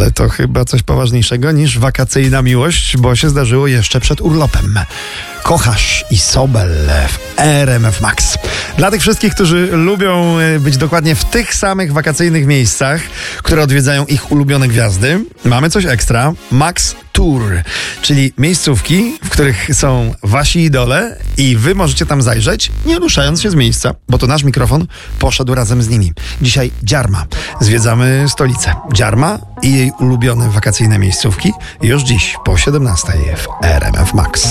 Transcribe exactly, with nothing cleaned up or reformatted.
Ale to chyba coś poważniejszego niż wakacyjna miłość, bo się zdarzyło jeszcze przed urlopem. Kochasz i Sobel w R M F Max. Dla tych wszystkich, którzy lubią być dokładnie w tych samych wakacyjnych miejscach, które odwiedzają ich ulubione gwiazdy, mamy coś ekstra. Max Tour, czyli miejscówki, w których są wasi idole i wy możecie tam zajrzeć, nie ruszając się z miejsca, bo to nasz mikrofon poszedł razem z nimi. Dzisiaj Dziarma. Zwiedzamy stolicę. Dziarma i jej ulubione wakacyjne miejscówki już dziś po siedemnastej w R M F Max.